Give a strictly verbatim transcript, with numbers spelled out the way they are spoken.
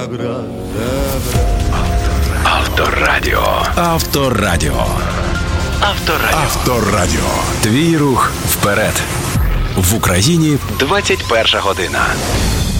Авторадіо. Авторадіо. Авторадіо. Авторадіо. Твій рух вперед. В Україні двадцять перша година.